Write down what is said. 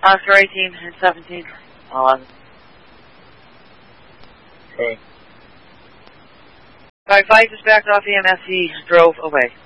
Oscar 18 and 17. 11. Okay. Alright, Fight just backed off EMS. He drove away.